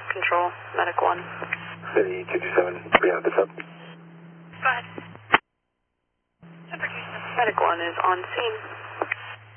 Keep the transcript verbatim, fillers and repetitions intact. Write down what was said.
Control, Medic one. City two two seven, beyond this up. Go ahead. Medic one is on scene.